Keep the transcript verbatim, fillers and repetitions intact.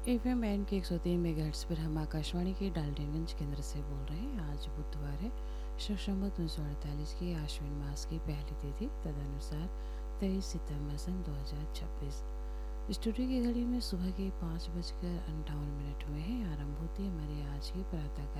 F M band के एक सौ तीन मेगाहर्ट्ज़ पर हम आकाशवाणी के डाल्टनगंज केंद्र से बोल रहे हैं। आज बुधवार है, शशंबत उन्नीस सौ अड़तालीस की आश्विन मास की पहली तिथि, तदनुसार तेईस सितंबर सन दो हज़ार छब्बीस। स्टूडियो की घड़ी में सुबह के पाँच बजकर अंठावन मिनट हुए हैं। आरंभ होती है हमारी आज की प्रातः